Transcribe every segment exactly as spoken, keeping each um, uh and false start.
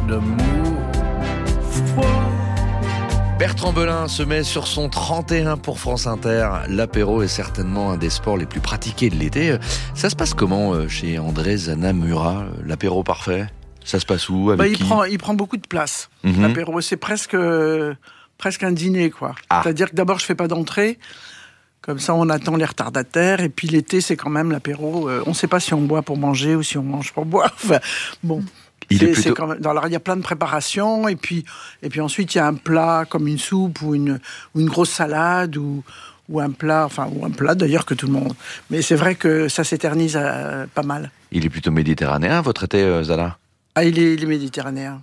d'amour froid. Bertrand Belin se met sur son trente et un pour France Inter. L'apéro est certainement un des sports les plus pratiqués de l'été. Ça se passe comment chez André Zana Murat, l'apéro parfait? Ça se passe où? Avec bah, il, qui prend, il prend beaucoup de place. Mm-hmm. L'apéro, c'est presque, presque un dîner, quoi. Ah. C'est-à-dire que d'abord, je fais pas d'entrée. Comme ça, on attend les retardataires. Et puis l'été, c'est quand même l'apéro. Euh, on ne sait pas si on boit pour manger ou si on mange pour boire. Enfin, bon. Il c'est, est plutôt... c'est quand même... Alors, il y a plein de préparations. Et puis, et puis ensuite, il y a un plat comme une soupe ou une, ou une grosse salade ou, ou un plat. Enfin, ou un plat d'ailleurs que tout le monde. Mais c'est vrai que ça s'éternise euh, pas mal. Il est plutôt méditerranéen, votre été, euh, Zana? Ah, il est, il est méditerranéen.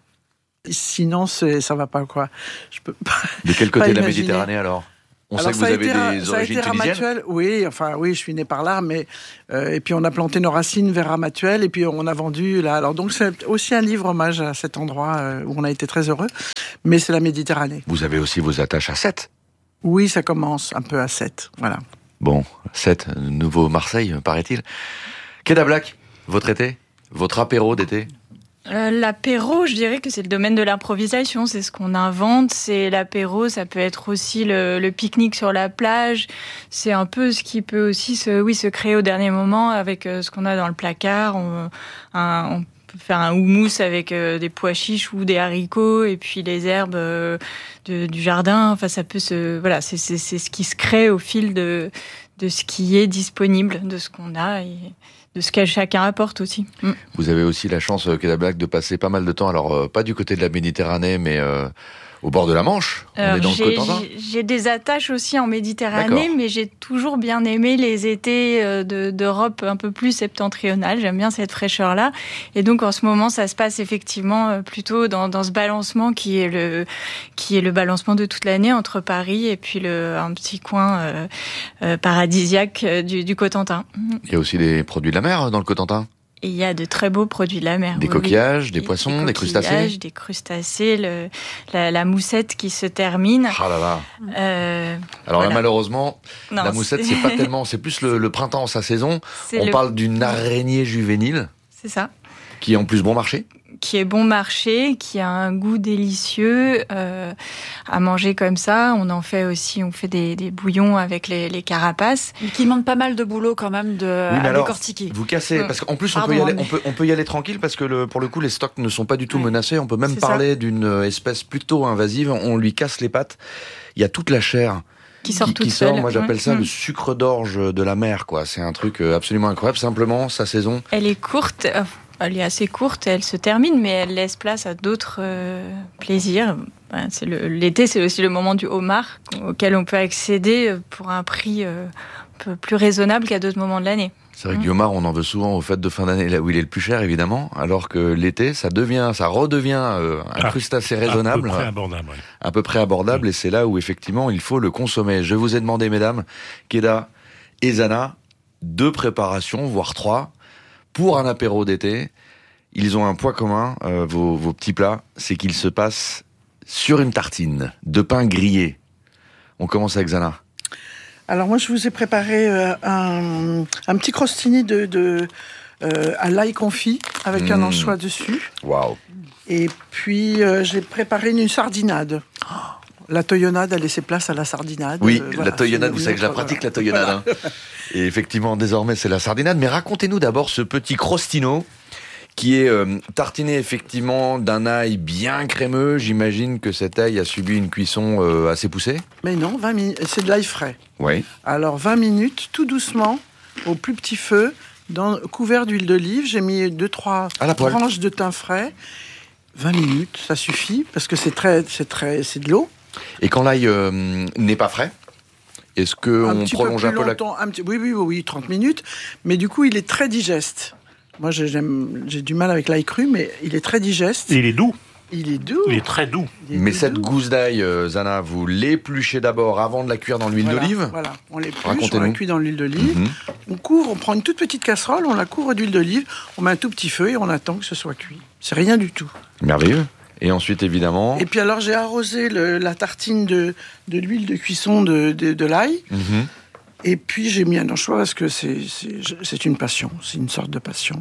Sinon, c'est, ça va pas, quoi. Je peux pas. De quel côté de la imaginer. Méditerranée, alors? On alors, sait que vous avez été, des origines tunisiennes. Oui, enfin oui, je suis né par là, mais euh, et puis on a planté nos racines vers Ramatuelle et puis on a vendu là. Alors donc c'est aussi un livre hommage à cet endroit euh, où on a été très heureux, mais c'est la Méditerranée. Vous avez aussi vos attaches à Sète. Oui, ça commence un peu à Sète, voilà. Bon, Sète, nouveau Marseille, paraît-il. Queda Black, votre été, votre apéro d'été? Euh, l'apéro, je dirais que c'est le domaine de l'improvisation, c'est ce qu'on invente, c'est l'apéro, ça peut être aussi le, le pique-nique sur la plage, c'est un peu ce qui peut aussi se, oui, se créer au dernier moment avec euh, ce qu'on a dans le placard, on, un, on peut faire un houmous avec euh, des pois chiches ou des haricots et puis les herbes euh, de, du jardin, enfin ça peut se, voilà, c'est, c'est, c'est ce qui se crée au fil de, de ce qui est disponible, de ce qu'on a et de ce que chacun apporte aussi. Mm. Vous avez aussi la chance, Queda Black, de passer pas mal de temps, alors euh, pas du côté de la Méditerranée, mais euh, au bord de la Manche. Alors, on est dans j'ai, le Cotentin. J'ai, j'ai des attaches aussi en Méditerranée, D'accord. mais j'ai toujours bien aimé les étés de, d'Europe un peu plus septentrionale. J'aime bien cette fraîcheur-là. Et donc, en ce moment, ça se passe effectivement plutôt dans, dans ce balancement qui est le, qui est le balancement de toute l'année entre Paris et puis le, un petit coin euh, euh, paradisiaque du, du Cotentin. Il y a aussi des produits de la mer dans le Cotentin. Et il y a de très beaux produits de la mer. Des oui, coquillages, oui. des poissons, des, des crustacés. Des crustacés, le, la, la moussette qui se termine. Ah là là. Euh, Alors voilà. là, malheureusement, non, la moussette, c'est... c'est pas tellement, c'est plus le, le printemps, sa saison. C'est On le... parle d'une araignée juvénile. C'est ça. Qui est en plus bon marché. Qui est bon marché, qui a un goût délicieux euh, à manger comme ça. On en fait aussi, on fait des, des bouillons avec les, les carapaces. Mais qui demande pas mal de boulot quand même de, oui, à alors, décortiquer. Vous cassez, parce qu'en plus Pardon, on, peut y aller, mais... on, peut, on peut y aller tranquille parce que le, pour le coup les stocks ne sont pas du tout ouais. menacés. On peut même C'est parler ça. d'une espèce plutôt invasive. On lui casse les pattes. Il y a toute la chair qui sort qui, toute qui sort. seule. Moi j'appelle ouais. ça mmh. le sucre d'orge de la mer, quoi. C'est un truc absolument incroyable. Simplement sa saison. Elle est courte. Elle est assez courte, elle se termine, mais elle laisse place à d'autres euh, plaisirs. Ben, c'est le, l'été, c'est aussi le moment du homard, auquel on peut accéder pour un prix euh, un peu plus raisonnable qu'à d'autres moments de l'année. C'est vrai que le homard, on en veut souvent aux fêtes de fin d'année, là où il est le plus cher, évidemment, alors que l'été, ça devient, ça redevient euh, un ah, crustacé raisonnable. À peu près abordable, oui. À peu près abordable, oui. Et c'est là où, effectivement, il faut le consommer. Je vous ai demandé, mesdames, Queda et Zana, deux préparations, voire trois, pour un apéro d'été. Ils ont un point commun, euh, vos, vos petits plats, c'est qu'ils se passent sur une tartine de pain grillé. On commence avec Zana. Alors moi, je vous ai préparé euh, un, un petit crostini de, de, euh, à l'ail confit avec mmh. un anchois dessus. Waouh. Et puis, euh, j'ai préparé une sardinade. Oh. La toyonnade a laissé place à la sardinade. Oui, euh, la voilà, toyonnade, vous savez que je la pratique, voilà. La toyonnade. Voilà. Hein. Et effectivement, désormais, c'est la sardinade. Mais racontez-nous d'abord ce petit crostino qui est euh, tartiné effectivement d'un ail bien crémeux. J'imagine que cet ail a subi une cuisson euh, assez poussée. Mais non, vingt minutes. C'est de l'ail frais. Oui. Alors, vingt minutes, tout doucement, au plus petit feu, dans, couvert d'huile d'olive. J'ai mis deux, trois branches de thym frais. vingt minutes, ça suffit, parce que c'est très, c'est très, c'est de l'eau. Et quand l'ail euh, n'est pas frais, est-ce qu'on prolonge un peu longtemps, la... un petit, oui, oui, oui, oui, trente minutes. Mais du coup, il est très digeste. Moi, j'aime, j'ai du mal avec l'ail cru, mais il est très digeste. Et il est doux. Il est doux. Il est très doux. Est mais doux, cette doux. gousse d'ail, euh, Zana, vous l'épluchez d'abord avant de la cuire dans l'huile voilà, d'olive. Voilà, on l'épluche, on la cuit dans l'huile d'olive. Mm-hmm. On couvre, on prend une toute petite casserole, on la couvre d'huile d'olive, on met un tout petit feu et on attend que ce soit cuit. C'est rien du tout. Merveilleux. Et ensuite, évidemment... Et puis alors, j'ai arrosé le, la tartine de, de l'huile de cuisson de, de, de l'ail. Mm-hmm. Et puis, j'ai mis un anchois parce que c'est, c'est, c'est une passion. C'est une sorte de passion.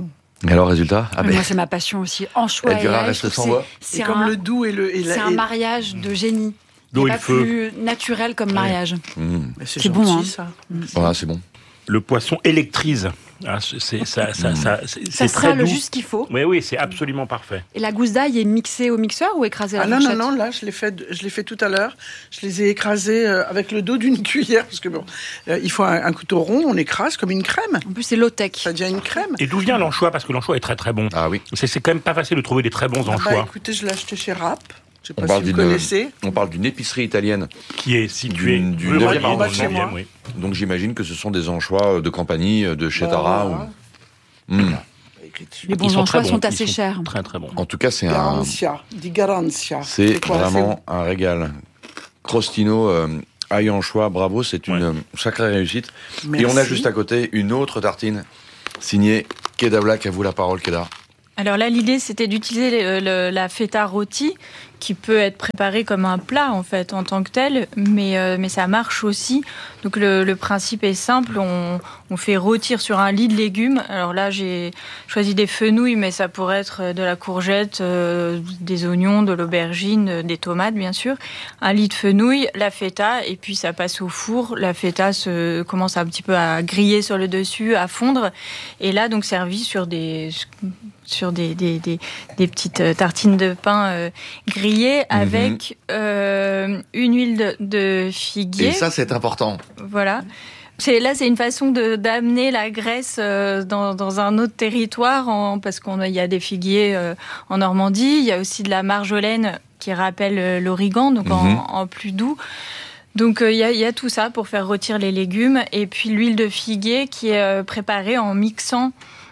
Et alors, résultat ah, Moi, c'est ma passion aussi. Anchois et ail, reste sans voix. C'est comme un, le doux et le... Et c'est la, un et... mariage de génie. D'eau c'est et pas feu. plus naturel comme mariage. Mmh. C'est, c'est gentil, bon, hein. ça. Mmh. Voilà, c'est bon. Le poisson électrise. Ah, c'est, ça, ça, mmh. ça, c'est, ça c'est sera très le doux. juste qu'il faut. Oui, oui, c'est absolument parfait. Et la gousse d'ail est mixée au mixeur ou écrasée à la ah fourchette? Non, non, non, là, je l'ai fait, je l'ai fait tout à l'heure. Je les ai écrasés euh, avec le dos d'une cuillère, parce que bon, euh, il faut un, un couteau rond, on écrase comme une crème. En plus, c'est low-tech. Ça devient une crème. Et d'où vient l'anchois? Parce que l'anchois est très très bon. Ah oui. C'est, c'est quand même pas facile de trouver des très bons ah anchois. bah, écoutez, je l'ai acheté chez Rapp. Je sais pas On parle, si vous d'une, connaissez. on parle d'une épicerie italienne. Qui est située du, du rue neuvième Royal, arrondissement. neuvième, oui. Donc j'imagine que ce sont des anchois de Campanie, de chez Bah, Tara. voilà. Ou... Mmh. Les bons Ils sont anchois très sont bons. assez Ils sont chers. Très très bons. En tout cas, c'est Garantia, un... dit Garantia. C'est, c'est quoi, vraiment c'est... un régal. Crostino, euh, ail anchois, bravo, c'est une ouais. euh, sacrée réussite. Merci. Et on a juste à côté une autre tartine signée Keda Black. À vous la parole, Keda. Alors là, l'idée, c'était d'utiliser le, le, la feta rôti, qui peut être préparée comme un plat, en fait, en tant que tel, mais, euh, mais ça marche aussi. Donc le, le principe est simple, on, on fait rôtir sur un lit de légumes. Alors là, j'ai choisi des fenouils, mais ça pourrait être de la courgette, euh, des oignons, de l'aubergine, des tomates, bien sûr. Un lit de fenouil, la feta, et puis ça passe au four. La feta se, commence un petit peu à griller sur le dessus, à fondre. Et là, donc, servi sur des... sur des, des, des, des petites tartines de pain euh, grillées mmh. avec euh, une huile de, de figuier. Et ça, c'est important. Voilà. C'est, là, c'est une façon de, d'amener la graisse euh, dans, dans un autre territoire, en, parce qu'il y a des figuiers euh, en Normandie. Il y a aussi de la marjolaine qui rappelle euh, l'origan, donc mmh. en, en plus doux. Donc il euh, y, y a tout ça pour faire rôtir les légumes. Et puis l'huile de figuier qui est euh, préparée en mixant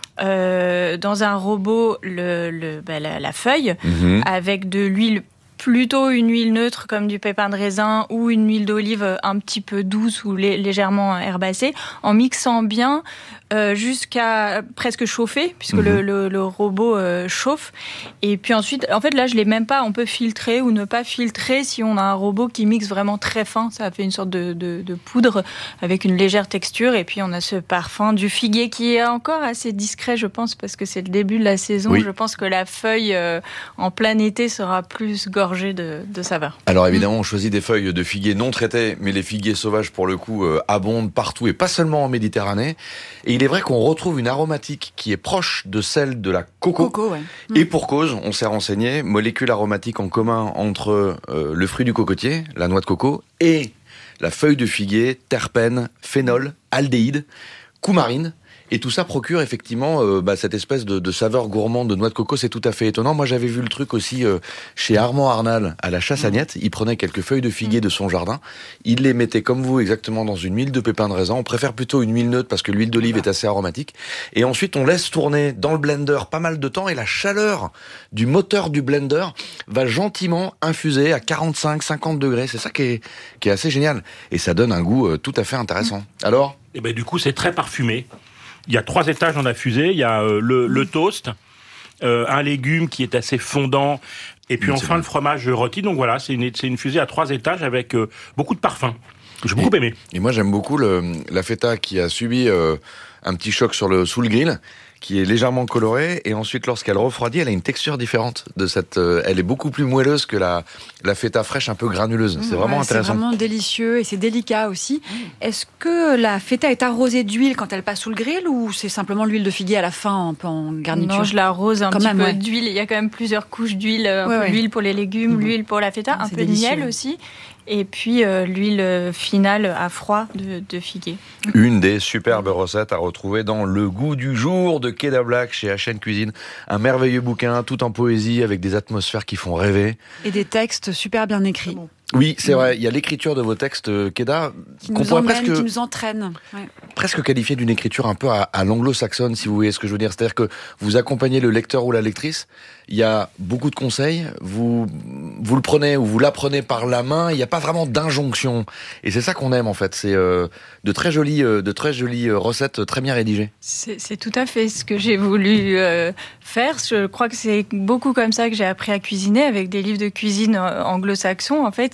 Euh, dans un robot le, le, bah, la, la feuille mmh. avec de l'huile, plutôt une huile neutre comme du pépin de raisin ou une huile d'olive un petit peu douce ou lé- légèrement herbacée, en mixant bien euh, jusqu'à presque chauffer, puisque mmh. le, le, le robot euh, chauffe. Et puis ensuite, en fait là je l'ai même pas, on peut filtrer ou ne pas filtrer si on a un robot qui mixe vraiment très fin, ça fait une sorte de, de, de poudre avec une légère texture, et puis on a ce parfum du figuier qui est encore assez discret, je pense, parce que c'est le début de la saison. Oui. Je pense que la feuille euh, en plein été sera plus gorgée de, de saveur. Alors évidemment, on choisit des feuilles de figuier non traitées, mais les figuiers sauvages pour le coup euh, abondent partout et pas seulement en Méditerranée. Et il est vrai qu'on retrouve une aromatique qui est proche de celle de la coco. Coco, ouais. Et pour cause, on s'est renseigné, molécule aromatique en commun entre euh, le fruit du cocotier, la noix de coco, et la feuille de figuier, terpènes, phénol, aldéhyde, coumarine. Et tout ça procure effectivement euh, bah, cette espèce de, de saveur gourmande de noix de coco. C'est tout à fait étonnant. Moi, j'avais vu le truc aussi euh, chez Armand Arnal à la Chassagnette. Il prenait quelques feuilles de figuier de son jardin. Il les mettait comme vous exactement dans une huile de pépins de raisin. On préfère plutôt une huile neutre parce que l'huile d'olive est assez aromatique. Et ensuite, on laisse tourner dans le blender pas mal de temps et la chaleur du moteur du blender va gentiment infuser à quarante-cinq à cinquante degrés. C'est ça qui est, qui est assez génial. Et ça donne un goût euh, tout à fait intéressant. Alors ? Et ben du coup, c'est très parfumé. Il y a trois étages dans la fusée. Il y a euh, le, le toast, euh, un légume qui est assez fondant, et puis mmh, enfin le fromage rôti. Donc voilà, c'est une, c'est une fusée à trois étages avec euh, beaucoup de parfums. J'ai beaucoup et, aimé. Et moi, j'aime beaucoup le, la feta qui a subi euh, un petit choc sur le, sous le grill, qui est légèrement colorée, et ensuite, lorsqu'elle refroidit, elle a une texture différente de cette. Euh, elle est beaucoup plus moelleuse que la, la feta fraîche un peu granuleuse. Mmh, c'est vraiment ouais, intéressant. C'est vraiment délicieux et c'est délicat aussi. Mmh. Est-ce que la feta est arrosée d'huile quand elle passe sous le grill, ou c'est simplement l'huile de figuier à la fin, un peu en garniture? Non, je l'arrose un quand petit même, peu ouais. d'huile. Il y a quand même plusieurs couches d'huile. Un ouais, peu ouais. L'huile pour les légumes, mmh. l'huile pour la feta, un c'est peu délicieux. De miel aussi. Et puis euh, l'huile finale à froid de, de figuier. Une des superbes recettes à retrouver dans Le Goût du jour de Keda Black chez H and Cuisine. Un merveilleux bouquin, tout en poésie, avec des atmosphères qui font rêver. Et des textes super bien écrits. Oui, c'est vrai. Il y a l'écriture de vos textes, Keda, qui qu'on nous pourrait emmène, presque, qui nous entraîne. Ouais. Presque qualifier d'une écriture un peu à, à l'anglo-saxonne, si vous voyez ce que je veux dire. C'est-à-dire que vous accompagnez le lecteur ou la lectrice. Il y a beaucoup de conseils. Vous, vous le prenez ou vous l'apprenez par la main. Il n'y a pas vraiment d'injonction. Et c'est ça qu'on aime, en fait. C'est euh, de très jolies, euh, de très jolies recettes très bien rédigées. C'est, c'est tout à fait ce que j'ai voulu euh, faire. Je crois que c'est beaucoup comme ça que j'ai appris à cuisiner, avec des livres de cuisine anglo-saxons, en fait,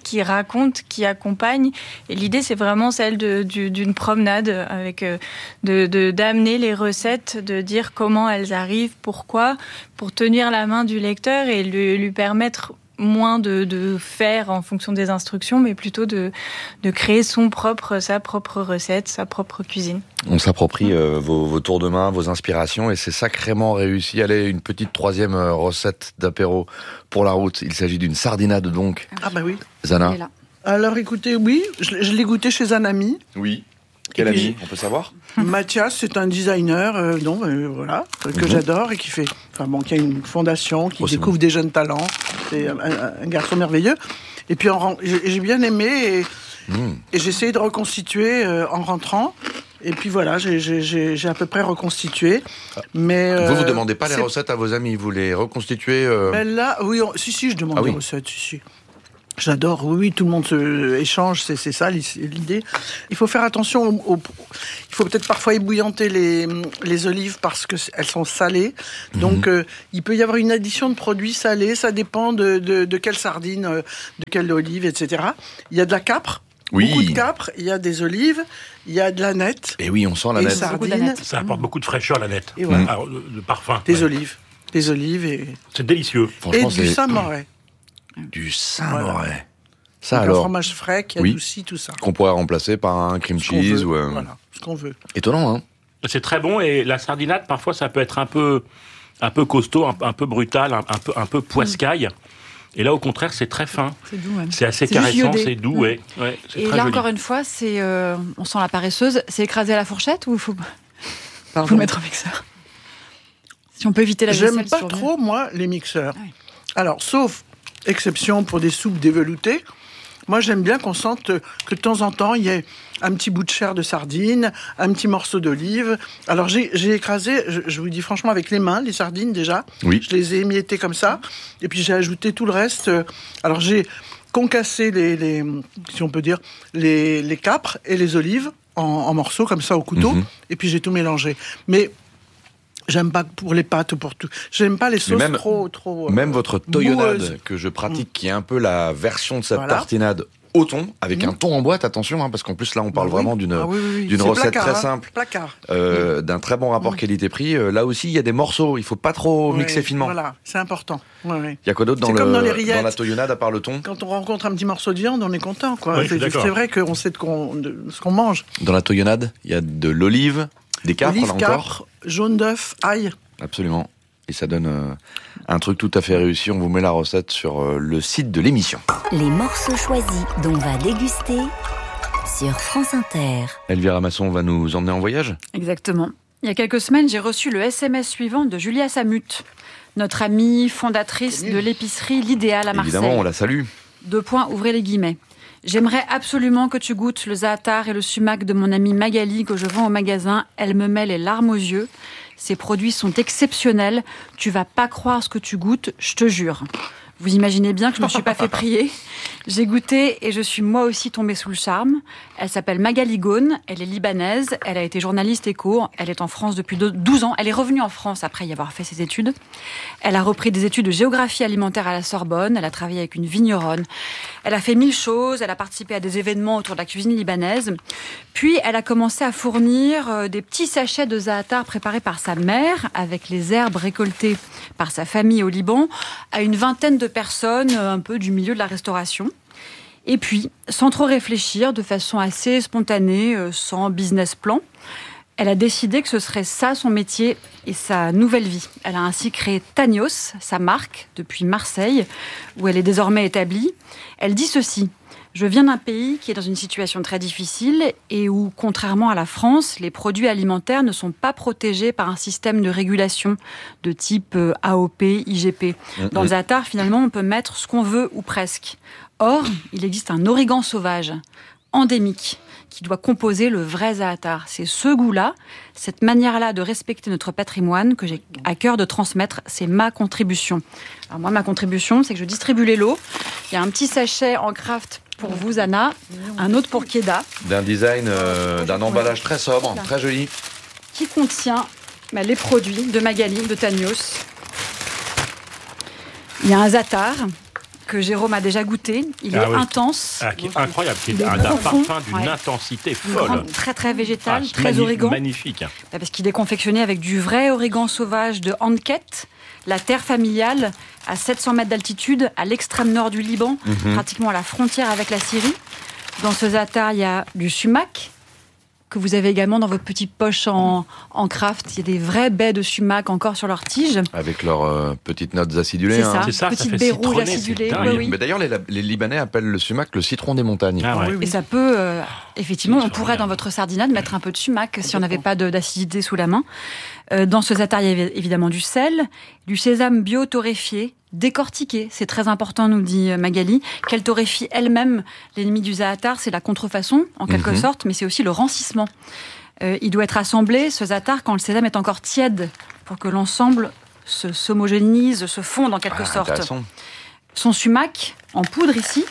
qui raconte, qui accompagne. Et l'idée, c'est vraiment celle de, du, d'une promenade, avec euh, de, de, d'amener les recettes, de dire comment elles arrivent, pourquoi, pour tenir la main du lecteur et lui, lui permettre moins de, de faire en fonction des instructions, mais plutôt de, de créer son propre, sa propre recette, sa propre cuisine. On s'approprie euh, vos, vos tours de main, vos inspirations, et c'est sacrément réussi. Allez, une petite troisième recette d'apéro pour la route. Il s'agit d'une sardinade, donc. Ah bah oui. Zana. Alors écoutez, oui, je, je l'ai goûté chez un ami. Oui. Quel et puis, ami, on peut savoir? Mathias, c'est un designer, euh, non, euh, voilà, que mm-hmm. j'adore et qui fait, enfin bon, qui a une fondation, qui oh, découvre bon. des jeunes talents. C'est un, un, un garçon merveilleux. Et puis en, j'ai, j'ai bien aimé et, mm. et j'ai essayé de reconstituer euh, en rentrant. Et puis voilà, j'ai, j'ai, j'ai, j'ai à peu près reconstitué. Mais euh, vous vous demandez pas les recettes à vos amis, vous les reconstituez euh... ben là, oui, on, si si, je demande ah, des oui. recettes, si si. J'adore, oui, oui, tout le monde se échange, c'est, c'est ça l'idée. Il faut faire attention, au, au, il faut peut-être parfois ébouillanter les, les olives parce qu'elles sont salées. Mmh. Donc, euh, il peut y avoir une addition de produits salés, ça dépend de, de, de quelle sardine, de quelle olive, et cetera. Il y a de la capre, oui. beaucoup de capre, il y a des olives, il y a de la nette. Et oui, on sent la nette. Sardines. Ça apporte mmh. beaucoup de fraîcheur, la nette. Et voilà. Alors, de, de parfum. Des ouais. olives. Des olives et... C'est délicieux. Et du Saint-Moré. Du Saint-Moré. Voilà. Ça donc alors. Un fromage frais qui adoucit oui. tout ça. Qu'on pourrait remplacer par un cream cheese ou un... Voilà, ce qu'on veut. Étonnant, hein. C'est très bon et la sardinade, parfois, ça peut être un peu, un peu costaud, un, un peu brutal, un, un peu, un peu poiscaille. Mm. Et là, au contraire, c'est très fin. C'est doux, ouais. C'est assez c'est caressant, c'est doux, mm. ouais. ouais c'est et très là, joli. Encore une fois, c'est, euh, on sent la paresseuse. C'est écrasé à la fourchette ou il faut, faut mettre au mixeur? Si on peut éviter la vaisselle. J'aime pas trop, moi, les mixeurs. Ah oui. Alors, sauf exception pour des soupes déveloutées. Moi, j'aime bien qu'on sente que de temps en temps, il y ait un petit bout de chair de sardine, un petit morceau d'olive. Alors, j'ai, j'ai écrasé, je, je vous dis franchement, avec les mains, les sardines déjà. Oui. Je les ai émiettées comme ça. Et puis, j'ai ajouté tout le reste. Alors, j'ai concassé les, les si on peut dire, les, les capres et les olives en, en morceaux, comme ça, au couteau. Mm-hmm. Et puis, j'ai tout mélangé. Mais... J'aime pas pour les pâtes ou pour tout. J'aime pas les sauces même, trop, trop. Même euh, votre toyonnade que je pratique, mmh. qui est un peu la version de cette voilà. tartinade au thon, avec mmh. un thon en boîte, attention, hein, parce qu'en plus là on parle bah oui. vraiment d'une, ah oui, oui, oui. d'une recette placard, très simple, hein. euh, mmh. d'un très bon rapport mmh. qualité-prix. Euh, là aussi il y a des morceaux, il faut pas trop ouais, mixer finement. Voilà, c'est important. Ouais, ouais. Il y a quoi d'autre dans, le, dans, dans la toyonnade à part le thon? Quand on rencontre un petit morceau de viande, on est content, quoi. Oui, c'est, c'est vrai qu'on sait de, qu'on, de ce qu'on mange. Dans la toyonnade, il y a de l'olive, des capres Olive, là capre, encore. Jaune d'œuf, ail. Absolument. Et ça donne euh, un truc tout à fait réussi. On vous met la recette sur euh, le site de l'émission. Les morceaux choisis dont on va déguster sur France Inter. Elvira Masson va nous emmener en voyage ? Exactement. Il y a quelques semaines, j'ai reçu le S M S suivant de Julia Samut, notre amie fondatrice de l'épicerie L'Idéal à Marseille. Évidemment, on la salue. Deux points, ouvrez les guillemets. J'aimerais absolument que tu goûtes le za'atar et le sumac de mon amie Magali que je vends au magasin. Elle me met les larmes aux yeux. Ces produits sont exceptionnels. Tu vas pas croire ce que tu goûtes, je te jure. Vous imaginez bien que je ne me suis pas fait prier. J'ai goûté et je suis moi aussi tombée sous le charme. Elle s'appelle Magali Ghone, elle est libanaise, elle a été journaliste éco, elle est en France depuis douze ans. Elle est revenue en France après y avoir fait ses études. Elle a repris des études de géographie alimentaire à la Sorbonne, elle a travaillé avec une vigneronne. Elle a fait mille choses, elle a participé à des événements autour de la cuisine libanaise. Puis elle a commencé à fournir des petits sachets de za'atar préparés par sa mère, avec les herbes récoltées par sa famille au Liban, à une vingtaine de personnes un peu du milieu de la restauration. Et puis, sans trop réfléchir, de façon assez spontanée, sans business plan, elle a décidé que ce serait ça son métier et sa nouvelle vie. Elle a ainsi créé Tanios, sa marque, depuis Marseille, où elle est désormais établie. Elle dit ceci: « Je viens d'un pays qui est dans une situation très difficile et où, contrairement à la France, les produits alimentaires ne sont pas protégés par un système de régulation de type A O P, I G P. Dans le za'atar, finalement, on peut mettre ce qu'on veut ou presque. Or, il existe un origan sauvage, endémique, qui doit composer le vrai za'atar. C'est ce goût-là, cette manière-là de respecter notre patrimoine que j'ai à cœur de transmettre. C'est ma contribution. Alors moi, ma contribution, c'est que je distribue les lots. Il y a un petit sachet en craft pour vous, Zana, un autre pour Keda. D'un design, euh, d'un emballage très sobre, voilà. Très joli. Qui contient bah, les produits de Magali, de Tanios. Il y a un za'atar, que Jérôme a déjà goûté. Il ah est oui. intense. Ah, qui est incroyable, qui est un, un parfum d'une ouais. intensité folle. Grand, très très végétal, ah, très magnifique, origan. Magnifique. Parce qu'il est confectionné avec du vrai origan sauvage de Anket, la terre familiale, à sept cents mètres d'altitude, à l'extrême nord du Liban, mm-hmm. pratiquement à la frontière avec la Syrie. Dans ce za'atar, il y a du sumac, que vous avez également dans votre petite poche en, en craft. Il y a des vrais baies de sumac encore sur leurs tiges. Avec leurs euh, petites notes acidulées. C'est ça, hein. c'est ça petites ça baies rouges acidulées. Oui, oui. Mais d'ailleurs, les, les Libanais appellent le sumac le citron des montagnes. Ah, ouais. oui, oui. Et ça peut, euh, effectivement, on pourrait dans votre sardinade mettre un peu de sumac si on n'avait pas de, d'acidité sous la main. Euh, dans ce za'atar, il y a évidemment du sel, du sésame bio torréfié, décortiqué, c'est très important, nous dit Magali, qu'elle torréfie elle-même. L'ennemi du za'atar, c'est la contrefaçon, en quelque mm-hmm. sorte, mais c'est aussi le rancissement. Euh, il doit être assemblé, ce za'atar, quand le sésame est encore tiède, pour que l'ensemble se, s'homogénise, se fonde en quelque ah, sorte. Son sumac, en poudre ici,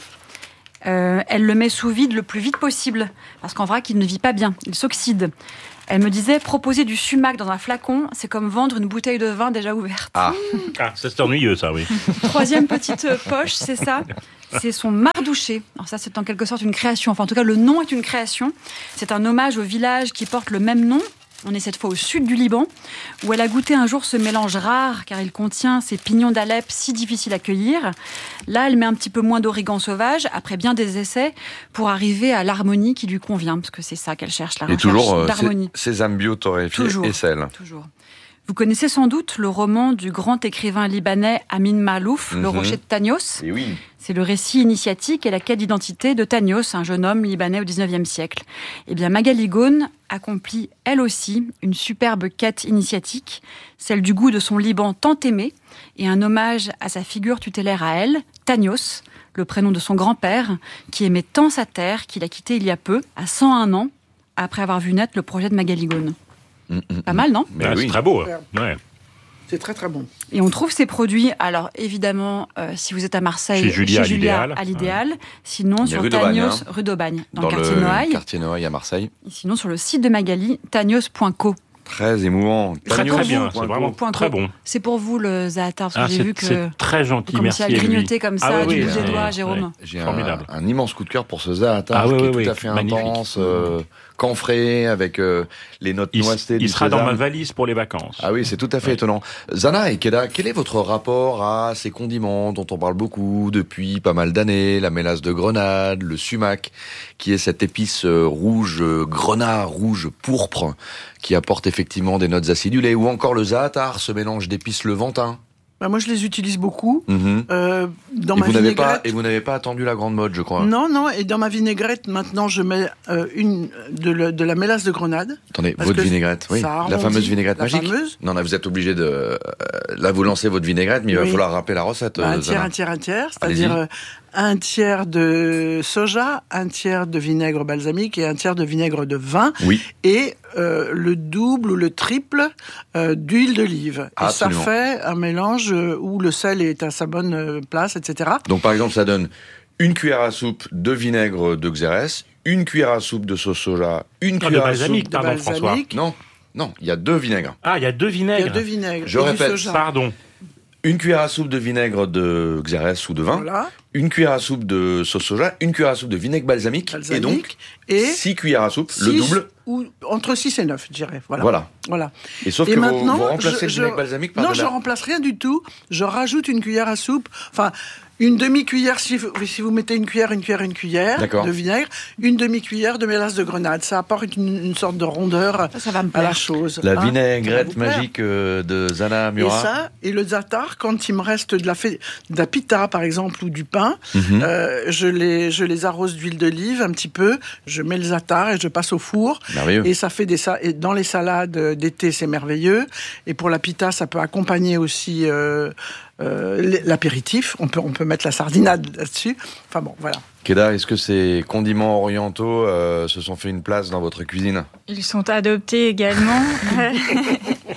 euh, elle le met sous vide le plus vite possible, parce qu'en vrac, il ne vit pas bien, il s'oxyde. Elle me disait, proposer du sumac dans un flacon, c'est comme vendre une bouteille de vin déjà ouverte. Ah, ah ça c'est ennuyeux ça, oui. Troisième petite poche, c'est ça. C'est son mardouché. Alors ça, c'est en quelque sorte une création. Enfin, en tout cas, le nom est une création. C'est un hommage au village qui porte le même nom. On est cette fois au sud du Liban, où elle a goûté un jour ce mélange rare, car il contient ces pignons d'Alep si difficiles à cueillir. Là, elle met un petit peu moins d'origan sauvage, après bien des essais, pour arriver à l'harmonie qui lui convient, parce que c'est ça qu'elle cherche, la et recherche toujours, euh, d'harmonie. Sésame bio torréfié et sel. Toujours. Vous connaissez sans doute le roman du grand écrivain libanais Amin Maalouf, mm-hmm. Le Rocher de Tanios. Et oui. C'est le récit initiatique et la quête d'identité de Tanios, un jeune homme libanais au dix-neuvième siècle. Eh bien, Magali Ghone accomplit, elle aussi, une superbe quête initiatique, celle du goût de son Liban tant aimé, et un hommage à sa figure tutélaire à elle, Tanios, le prénom de son grand-père, qui aimait tant sa terre qu'il a quitté il y a peu, à cent un ans, après avoir vu naître le projet de Magali Ghone. Mmh, mmh, Pas mal, non ? Bah, oui. C'est très beau. Ouais. C'est très très bon. Et on trouve ces produits, alors évidemment, euh, si vous êtes à Marseille, chez Julia, chez Julia à l'idéal, à l'idéal. Ouais. Sinon sur rue Tanios, d'Aubagne, hein. rue d'Aubagne, dans, dans le quartier le Noailles. quartier Noailles à Marseille. Et sinon sur le site de Magali, tanios point co. Très émouvant. Très très bien, c'est vraiment point très co. bon. C'est pour vous le za'atar, parce que ah, j'ai c'est, vu que c'est très gentil, vous merci. à grignoter comme ça, ah, oui, du oui, bout des oui, doigts, oui, Jérôme. Oui. J'ai Formidable. Un, un immense coup de cœur pour ce za'atar, ah, oui, qui oui, est oui, tout à fait magnifique. intense, euh, camphré, avec euh, les notes il, noissetées il du sera sésame. dans ma valise pour les vacances. Ah oui, c'est tout à fait ouais. étonnant. Zana et Keda, quel est votre rapport à ces condiments dont on parle beaucoup depuis pas mal d'années, la mélasse de grenade, le sumac, qui est cette épice rouge, grenat rouge pourpre, qui apporte effectivement des notes acidulées, ou encore le za'atar, ce mélange d'épices levantin. Bah moi, je les utilise beaucoup. Mmh. Euh, dans et ma vous n'avez vinaigrette... pas Et vous n'avez pas attendu la grande mode, je crois. Non, non. Et dans ma vinaigrette, maintenant, je mets euh, une de, le, de la mélasse de grenade. Attendez, votre vinaigrette, oui. La fameuse vinaigrette la magique. Fameuse. Non, là, vous êtes obligé de... Euh, là, vous lancez votre vinaigrette, mais il va oui. falloir rappeler la recette. Bah, un euh, tiers, un tiers, un tiers. C'est-à-dire euh, un tiers de soja, un tiers de vinaigre balsamique et un tiers de vinaigre de vin. Oui. Et euh, le double ou le triple euh, d'huile d'olive. Et Absolument. Ça fait un mélange où le sel est à sa bonne place, et cetera. Donc, par exemple, ça donne une cuillère à soupe de vinaigre de Xérès, une cuillère à soupe de sauce soja, une non, cuillère de balsamique, à soupe... pardon, de balsamique. François. Non, non, il y a deux vinaigres. Ah, il y a deux vinaigres. Il y a deux vinaigres. Je et répète, du soja. Pardon. Une cuillère à soupe de vinaigre de Xérès ou de vin, Voilà. une cuillère à soupe de sauce soja, une cuillère à soupe de vinaigre balsamique, balsamique et donc et six cuillères à soupe, six, le double. Ou entre six et neuf, je dirais. Voilà. Voilà. voilà. Et sauf et que maintenant, vous, vous remplacez je, le vinaigre je, balsamique par non, de la... je remplace rien du tout. Je rajoute une cuillère à soupe. Enfin, une demi-cuillère, si vous, si vous mettez une cuillère, une cuillère, une cuillère D'accord. de vinaigre, une demi-cuillère de mélasse de grenade. Ça apporte une, une sorte de rondeur ça, ça va me à la chose. La hein, vinaigrette magique de Zana Murat. Et ça, et le za'atar, quand il me reste de la, fée, de la pita, par exemple, ou du pain, Mm-hmm. euh, je, les, je les arrose d'huile d'olive un petit peu, je mets le za'atar et je passe au four. Merveilleux. Et ça fait des sa- et dans les salades d'été, c'est merveilleux. Et pour la pita, ça peut accompagner aussi euh, euh, l'apéritif. On peut, on peut mettre la sardinade là-dessus. Enfin bon, voilà. Keda, est-ce que ces condiments orientaux euh, se sont fait une place dans votre cuisine ? Ils sont adoptés également.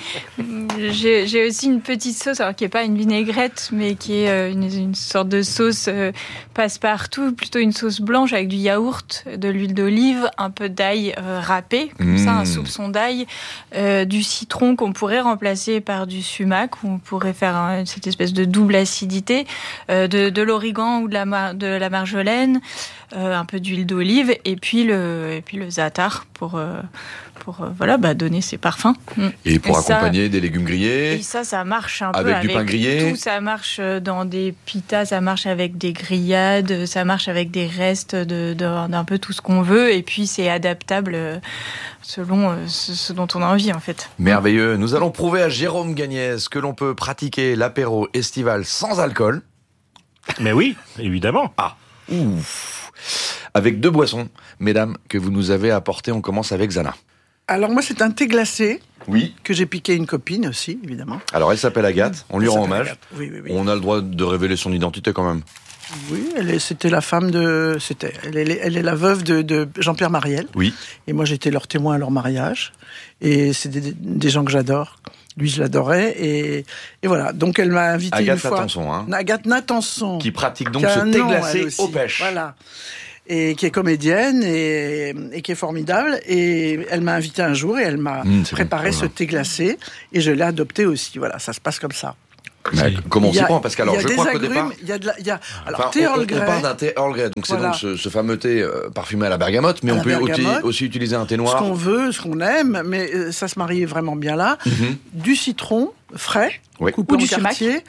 j'ai, j'ai aussi une petite sauce, alors qui n'est pas une vinaigrette, mais qui est une, une sorte de sauce euh, passe-partout, plutôt une sauce blanche avec du yaourt, de l'huile d'olive, un peu d'ail euh, râpé, comme mmh. ça, un soupçon d'ail, euh, du citron qu'on pourrait remplacer par du sumac, où on pourrait faire un, cette espèce de double acidité, euh, de, de l'origan ou de la, mar- de la marjolaine, euh, un peu d'huile d'olive, et puis le, et puis le za'atar pour... Euh, pour euh, voilà, bah, donner ses parfums. Et pour et accompagner ça, des légumes grillés. Et ça, ça marche un peu avec avec du pain grillé. Tout, ça marche dans des pitas, ça marche avec des grillades, ça marche avec des restes de, de, d'un peu tout ce qu'on veut. Et puis, c'est adaptable selon ce, ce dont on a envie, en fait. Merveilleux. Nous allons prouver à Jérôme Gagnès que l'on peut pratiquer l'apéro estival sans alcool. Mais oui, évidemment. Ah, ouf. Avec deux boissons, mesdames, que vous nous avez apportées. On commence avec Zana. Alors moi, c'est un thé glacé oui. que j'ai piqué à une copine aussi, évidemment. Alors elle s'appelle Agathe, on lui rend hommage. Oui, oui, oui. On a le droit de révéler son identité quand même. Oui, elle est, c'était la femme de... C'était, elle, est, elle est la veuve de, de Jean-Pierre Mariel. Oui. Et moi, j'étais leur témoin à leur mariage. Et c'est des, des gens que j'adore. Lui, je l'adorais. Et, et voilà, donc elle m'a invité Agathe une fois... Nathanson, hein. Agathe Nathanson. Qui pratique donc ce thé glacé aux pêches. Voilà. Et qui est comédienne et, et qui est formidable. Et elle m'a invité un jour et elle m'a mmh, préparé bon. ce thé glacé. Et je l'ai adopté aussi. Voilà, ça se passe comme ça. Mais comment on s'y prend ? Parce qu'alors, je crois qu'au départ... Il y a de la, il y a, alors, enfin, thé on, Earl Grey. On parle d'un thé Earl Grey. Donc voilà. C'est donc ce, ce fameux thé euh, parfumé à la bergamote. Mais à on peut aussi, aussi utiliser un thé noir. Ce qu'on veut, ce qu'on aime. Mais euh, ça se marie vraiment bien là. Mm-hmm. Du citron frais, oui. coupé ou en du quartier.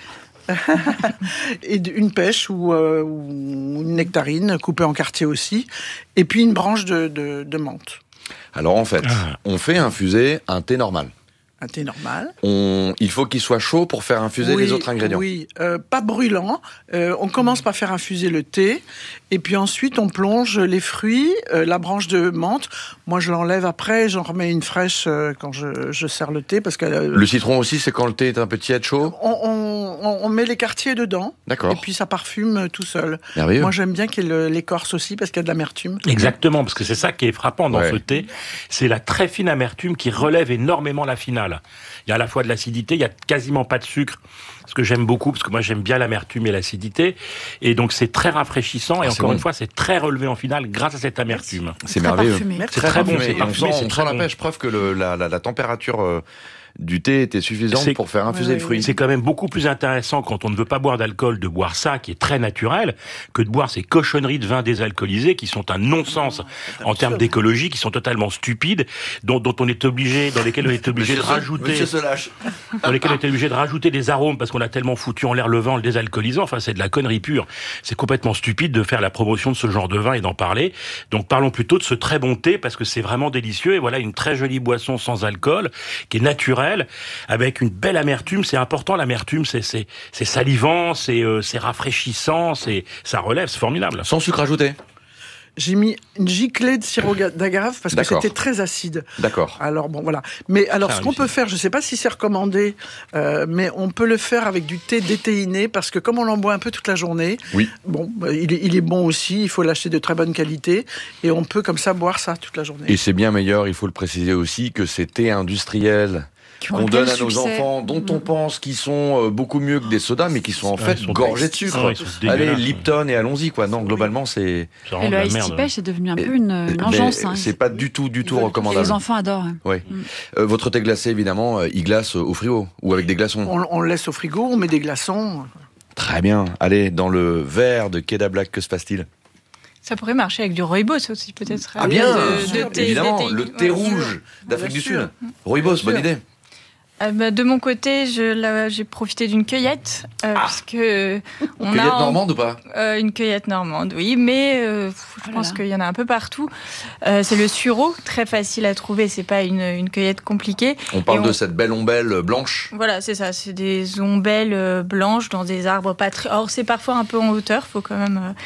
Et une pêche ou, euh, ou une nectarine coupée en quartier aussi, et puis une branche de, de, de menthe. Alors en fait, ah. on fait infuser un thé normal. Un thé normal. On, il faut qu'il soit chaud pour faire infuser oui, les autres ingrédients. Oui, euh, pas brûlant. Euh, on commence par faire infuser le thé, et puis ensuite on plonge les fruits, euh, la branche de menthe. Moi, je l'enlève après, j'en remets une fraîche euh, quand je, je sers le thé, parce que euh, le citron aussi, c'est quand le thé est un peu tiède, chaud. On, on, on met les quartiers dedans. D'accord. Et puis ça parfume tout seul. Merveilleux. Moi, j'aime bien qu'il y ait l'écorce aussi, parce qu'il y a de l'amertume. Exactement, parce que c'est ça qui est frappant dans ouais. ce thé, c'est la très fine amertume qui relève énormément la finale. Il y a à la fois de l'acidité, il y a quasiment pas de sucre, ce que j'aime beaucoup, parce que moi j'aime bien l'amertume et l'acidité, et donc c'est très rafraîchissant, et ah, encore bon. une fois, c'est très relevé en finale grâce à cette amertume. C'est très merveilleux. Parfumé. C'est très, très bon, c'est parfumé, on c'est très la bon. pêche, preuve que le, la, la, la température... Euh, du thé était suffisante c'est, pour faire infuser ouais, le fruit. C'est quand même beaucoup plus intéressant quand on ne veut pas boire d'alcool de boire ça, qui est très naturel, que de boire ces cochonneries de vin désalcoolisé qui sont un non-sens oh, en termes d'écologie, qui sont totalement stupides, dont, dont on est obligé, dans lesquels on est obligé de rajouter, dans lesquels on est obligé de rajouter des arômes parce qu'on a tellement foutu en l'air le vin en le désalcoolisant. Enfin, c'est de la connerie pure. C'est complètement stupide de faire la promotion de ce genre de vin et d'en parler. Donc, parlons plutôt de ce très bon thé parce que c'est vraiment délicieux. Et voilà une très jolie boisson sans alcool qui est naturelle, avec une belle amertume. C'est important, l'amertume, c'est, c'est, c'est salivant, c'est, euh, c'est rafraîchissant, c'est, ça relève, c'est formidable. Sans sucre ajouté ? J'ai mis une giclée de sirop d'agave parce D'accord. que c'était très acide. D'accord. Alors bon, voilà. Mais alors, très ce qu'on réussi. peut faire, je ne sais pas si c'est recommandé, euh, mais on peut le faire avec du thé déthéiné parce que comme on l'en boit un peu toute la journée, oui. bon, il est, il est bon aussi. Il faut l'acheter de très bonne qualité et on peut comme ça boire ça toute la journée. Et c'est bien meilleur. Il faut le préciser aussi que ces thés industriels qu'on donne à nos succès. enfants, dont on pense qu'ils sont beaucoup mieux que des sodas, mais qui sont en fait sont gorgés de sucre. Ah, allez, Lipton et allons-y, quoi. Non, globalement, c'est... c'est et le ice tea pêche, c'est devenu un peu une, une engeance. Hein. C'est pas du tout, du tout et recommandable. les enfants adorent. Oui. Mm. Euh, votre thé glacé, évidemment, il glace au frigo ou avec des glaçons. On, on le laisse au frigo, on met des glaçons. Très bien. Allez, dans le verre de Keda Black, que se passe-t-il ? Ça pourrait marcher avec du rooibos aussi, peut-être. Ah bien, de, de thé, évidemment, thé, le thé ouais, rouge d'Afrique bien du sûr. Sud. Rooibos, bonne idée. Euh, bah, de mon côté, je, là, j'ai profité d'une cueillette, euh, ah. parce que on cueillette a normande ou pas euh, une cueillette normande, oui, mais euh, je oh pense là. qu'il y en a un peu partout. Euh, c'est le sureau, très facile à trouver, c'est pas une, une cueillette compliquée. On parle Et de on... cette belle ombelle blanche. Voilà, c'est ça, c'est des ombelles blanches dans des arbres pas très... Alors c'est parfois un peu en hauteur, faut quand même... Euh,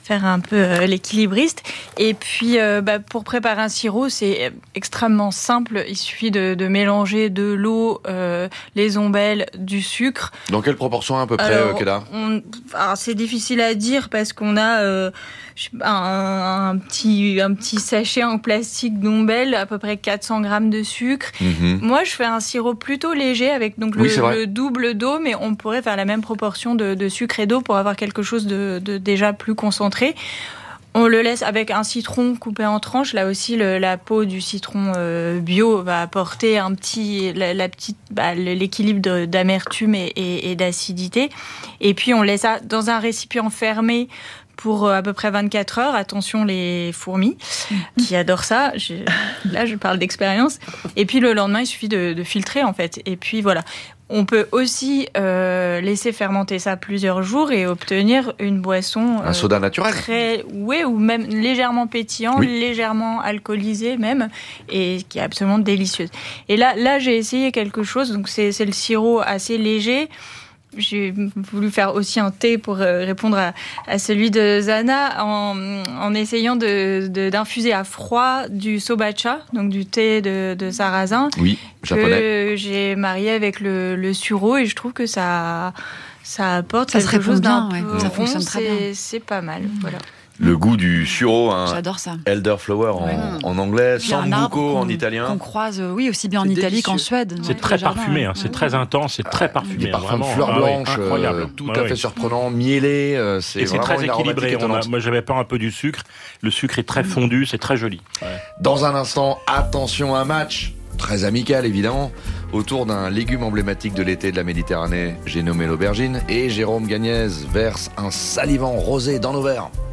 faire un peu euh, l'équilibriste. Et puis, euh, bah, pour préparer un sirop, c'est extrêmement simple. Il suffit de, de mélanger de l'eau, euh, les ombelles, du sucre. Dans quelle proportion à peu près, alors, euh, Keda on, alors, c'est difficile à dire parce qu'on a euh, je sais pas, un, un, petit, un petit sachet en plastique d'ombelles, à peu près quatre cents grammes de sucre. Mm-hmm. Moi, je fais un sirop plutôt léger avec donc le, oui, le double d'eau, mais on pourrait faire la même proportion de, de sucre et d'eau pour avoir quelque chose de, de déjà plus concentré. On le laisse avec un citron coupé en tranches. Là aussi, le, la peau du citron euh, bio va apporter un petit, la, la petite, bah, l'équilibre de, d'amertume et, et, et d'acidité. Et puis, on laisse ça dans un récipient fermé pour à peu près vingt-quatre heures. Attention les fourmis qui adorent ça. Je, là, je parle d'expérience. Et puis, le lendemain, il suffit de, de filtrer, en fait. Et puis, voilà. On peut aussi euh, laisser fermenter ça plusieurs jours et obtenir une boisson... Un euh, soda naturel. Très, oui, ou même légèrement pétillant, oui. légèrement alcoolisé même, et qui est absolument délicieuse. Et là, là j'ai essayé quelque chose. Donc, c'est, c'est le sirop assez léger. J'ai voulu faire aussi un thé pour répondre à, à celui de Zana en, en essayant de, de, d'infuser à froid du sobacha, donc du thé de, de sarrasin, oui, japonais, que j'ai marié avec le, le sureau et je trouve que ça, ça apporte ça quelque se chose d'un bien, peu ouais. Ça rond, fonctionne très bien. C'est, c'est pas mal, voilà. Le goût du sureau, hein, j'adore ça. Elderflower en, ouais. en anglais, sambuco en italien. Qu'on croise, oui, aussi bien en c'est Italie délicieux. Qu'en Suède. C'est ouais, très parfumé, hein, c'est ouais. très intense, c'est très parfumé. Des parfums de fleurs blanches, ah, oui, euh, tout ah, à oui. fait surprenant, mielé. Euh, c'est et c'est très équilibré. On a, moi, j'avais peur un peu du sucre. Le sucre est très fondu, c'est très joli. Ouais. Dans un instant, attention, un match très amical évidemment, autour d'un légume emblématique de l'été de la Méditerranée. J'ai nommé l'aubergine et Jérôme Gagnez verse un salivant rosé dans nos verres.